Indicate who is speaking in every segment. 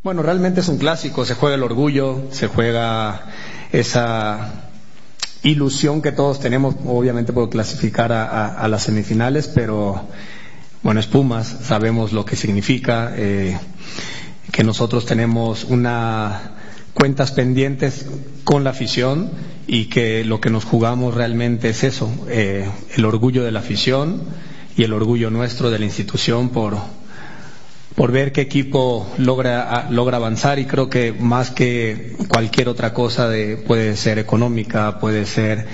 Speaker 1: Bueno, realmente es un clásico, se juega el orgullo, se juega esa ilusión que todos tenemos, obviamente por clasificar a las semifinales, pero bueno, es Pumas, sabemos lo que significa, que nosotros tenemos cuentas pendientes con la afición y que lo que nos jugamos realmente es eso, el orgullo de la afición y el orgullo nuestro de la institución por ver qué equipo logra avanzar, y creo que más que cualquier otra cosa puede ser económica, puede ser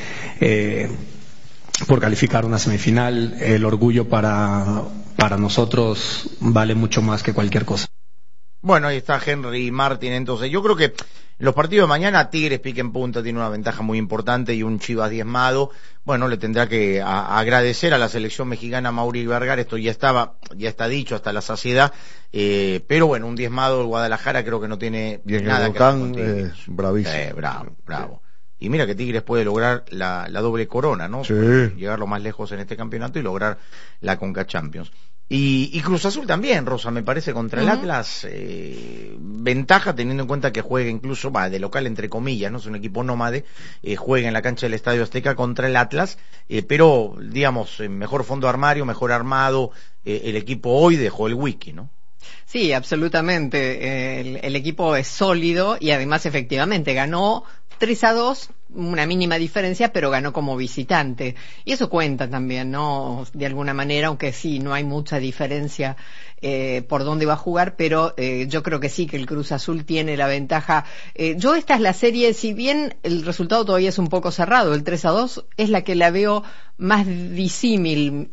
Speaker 1: por calificar una semifinal, el orgullo para nosotros vale mucho más que cualquier cosa.
Speaker 2: Bueno, ahí está Henry Martin. Entonces yo creo que en los partidos de mañana Tigres pique en punta tiene una ventaja muy importante y un Chivas diezmado. Bueno, le tendrá que agradecer a la selección mexicana Mauri Vergara, esto ya está dicho hasta la saciedad, pero bueno, un diezmado del Guadalajara creo que no tiene nada que ver con Tigres.
Speaker 3: Bravísimo.
Speaker 2: Bravo. Y mira que Tigres puede lograr la doble corona, ¿no?
Speaker 3: Sí.
Speaker 2: Llegar lo más lejos en este campeonato y lograr la Conca Champions. Y Cruz Azul también, Rosa, me parece, contra el Atlas, ventaja teniendo en cuenta que juega incluso, de local entre comillas, no es un equipo nómade, juega en la cancha del Estadio Azteca contra el Atlas, pero digamos, mejor fondo armario, mejor armado, el equipo hoy dejó el wiki, ¿no?
Speaker 4: Sí, absolutamente, el equipo es sólido y además efectivamente ganó 3-2, una mínima diferencia, pero ganó como visitante. Y eso cuenta también, ¿no? De alguna manera, aunque sí, no hay mucha diferencia por dónde va a jugar, pero yo creo que sí, que el Cruz Azul tiene la ventaja. Esta es la serie, si bien el resultado todavía es un poco cerrado, el 3-2 es la que la veo más disímil,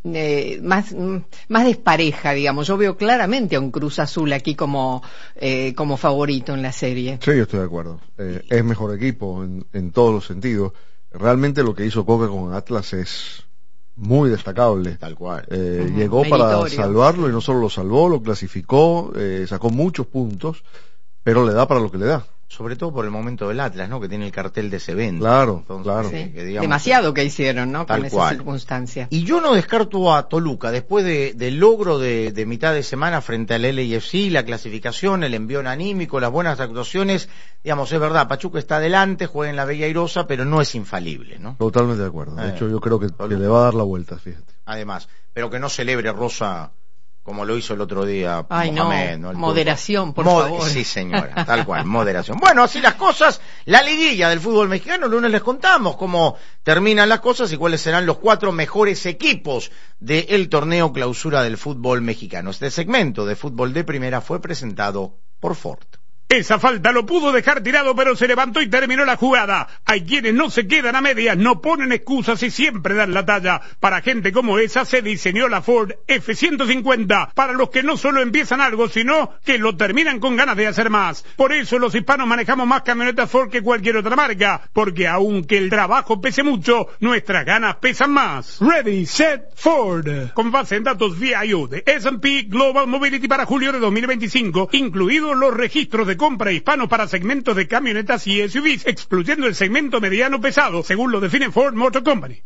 Speaker 4: más despareja, digamos. Yo veo claramente a un Cruz Azul aquí como favorito en la serie.
Speaker 3: Sí, yo estoy de acuerdo. Es mejor equipo en todos los sentidos. Realmente lo que hizo Coca con Atlas es muy destacable.
Speaker 2: Tal cual.
Speaker 3: Llegó para salvarlo y no solo lo salvó, lo clasificó, sacó muchos puntos, pero le da para lo que le da.
Speaker 2: Sobre todo por el momento del Atlas, ¿no? Que tiene el cartel de ese evento.
Speaker 3: Claro,
Speaker 2: entonces,
Speaker 3: claro.
Speaker 4: Sí.
Speaker 2: Digamos,
Speaker 4: demasiado que hicieron, ¿no?
Speaker 2: Tal
Speaker 4: con
Speaker 2: cual.
Speaker 4: esa circunstancia.
Speaker 2: Y yo no descarto a Toluca, después del logro de mitad de semana frente al LAFC, la clasificación, el envión anímico, las buenas actuaciones, digamos, es verdad, Pachuca está adelante, juega en la Bella Airosa, pero no es infalible, ¿no?
Speaker 3: Totalmente de acuerdo. De hecho, yo creo que le va a dar la vuelta, fíjate.
Speaker 2: Además, pero que no celebre Rosa como lo hizo el otro día.
Speaker 4: Ay,
Speaker 2: Mohamed,
Speaker 4: no, moderación, por favor.
Speaker 2: Sí, señora, tal cual, moderación. Bueno, así las cosas, la liguilla del fútbol mexicano, el lunes les contamos cómo terminan las cosas y cuáles serán los 4 mejores equipos del torneo clausura del fútbol mexicano. Este segmento de fútbol de primera fue presentado por Ford.
Speaker 5: Esa falta lo pudo dejar tirado, pero se levantó y terminó la jugada. Hay quienes no se quedan a medias, no ponen excusas y siempre dan la talla. Para gente como esa se diseñó la Ford F-150, para los que no solo empiezan algo, sino que lo terminan con ganas de hacer más. Por eso los hispanos manejamos más camionetas Ford que cualquier otra marca, porque aunque el trabajo pese mucho, nuestras ganas pesan más. Ready, Set, Ford. Con base en datos VIO de S&P Global Mobility para julio de 2025, incluidos los registros de compra hispanos para segmentos de camionetas y SUVs, excluyendo el segmento mediano pesado, según lo define Ford Motor Company.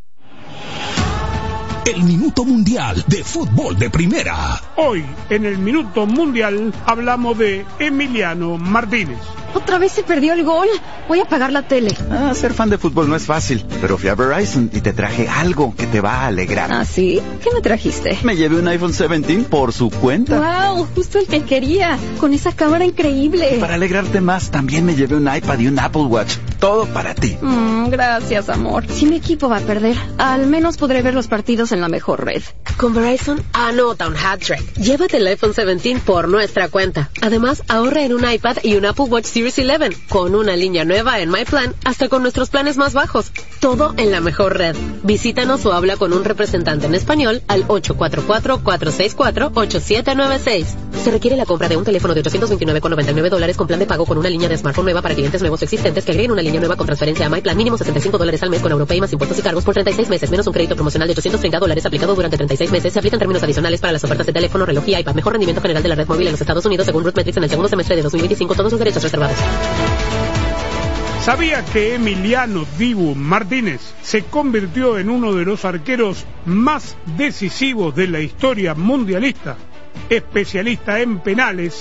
Speaker 6: El Minuto Mundial de Fútbol de Primera.
Speaker 5: Hoy, en el Minuto Mundial, hablamos de Emiliano Martínez.
Speaker 7: ¿Otra vez se perdió el gol? Voy a apagar la tele.
Speaker 8: Ser fan de fútbol no es fácil, pero fui a Verizon y te traje algo que te va a alegrar.
Speaker 7: ¿Ah, sí? ¿Qué me trajiste?
Speaker 8: Me llevé un iPhone 17 por su cuenta.
Speaker 7: ¡Wow! Justo el que quería, con esa cámara increíble.
Speaker 8: Para alegrarte más, también me llevé un iPad y un Apple Watch. Todo para ti.
Speaker 7: Gracias, amor. Si mi equipo va a perder, al menos podré ver los partidos en la mejor red.
Speaker 9: Con Verizon, anota un hat-trick. Llévate el iPhone 17 por nuestra cuenta. Además, ahorra en un iPad y un Apple Watch Series 11, con una línea nueva en My Plan, hasta con nuestros planes más bajos. Todo en la mejor red. Visítanos o habla con un representante en español al 844-464-8796. Se requiere la compra de un teléfono de $829,99 con plan de pago con una línea de smartphone nueva para clientes nuevos existentes que agreguen una línea nueva con transferencia a My Plan, mínimo $65 al mes con Europay más impuestos y cargos por 36 meses, menos un crédito promocional de $830 aplicado durante 36 meses. Se aplican términos adicionales para las ofertas de teléfono, reloj y iPad. Mejor rendimiento general de la red móvil en los Estados Unidos según RootMetrics en el segundo semestre de 2025. Todos los derechos reservados.
Speaker 5: ¿Sabía que Emiliano Dibu Martínez se convirtió en uno de los arqueros más decisivos de la historia mundialista? Especialista en penales,